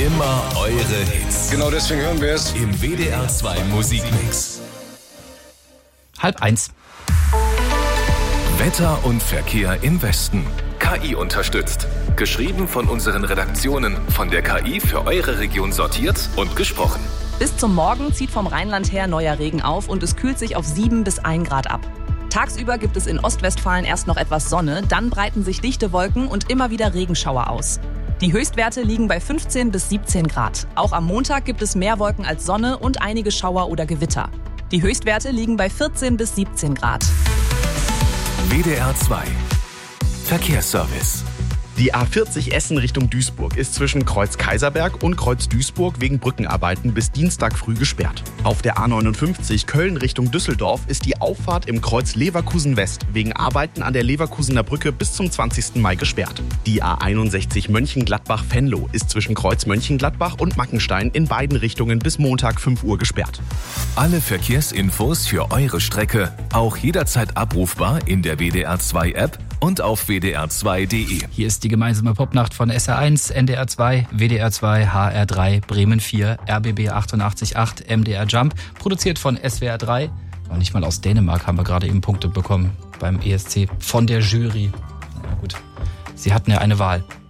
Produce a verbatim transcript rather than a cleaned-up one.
Immer eure Hits. Genau deswegen hören wir es. Im W D R zwei Musikmix. Halb eins. Wetter und Verkehr im Westen. K I unterstützt. Geschrieben von unseren Redaktionen, von der K I für eure Region sortiert und gesprochen. Bis zum Morgen zieht vom Rheinland her neuer Regen auf und es kühlt sich auf sieben bis ein Grad ab. Tagsüber gibt es in Ostwestfalen erst noch etwas Sonne, dann breiten sich dichte Wolken und immer wieder Regenschauer aus. Die Höchstwerte liegen bei fünfzehn bis siebzehn Grad. Auch am Montag gibt es mehr Wolken als Sonne und einige Schauer oder Gewitter. Die Höchstwerte liegen bei vierzehn bis siebzehn Grad. W D R zwei Verkehrsservice. Die A vierzig Essen Richtung Duisburg ist zwischen Kreuz Kaiserberg und Kreuz Duisburg wegen Brückenarbeiten bis Dienstag früh gesperrt. Auf der A neunundfünfzig Köln Richtung Düsseldorf ist die Auffahrt im Kreuz Leverkusen West wegen Arbeiten an der Leverkusener Brücke bis zum zwanzigsten Mai gesperrt. Die A einundsechzig Mönchengladbach-Venlo ist zwischen Kreuz Mönchengladbach und Mackenstein in beiden Richtungen bis Montag fünf Uhr gesperrt. Alle Verkehrsinfos für eure Strecke auch jederzeit abrufbar in der W D R zwei App und auf w d r zwei punkt d e. Hier ist die gemeinsame Popnacht von S R eins, N D R zwei, W D R zwei, H R drei, Bremen vier, R B B achtundachtzig Komma acht, M D R Jump, produziert von S W R drei. Und nicht mal aus Dänemark haben wir gerade eben Punkte bekommen beim E S C von der Jury. Na gut, sie hatten ja eine Wahl.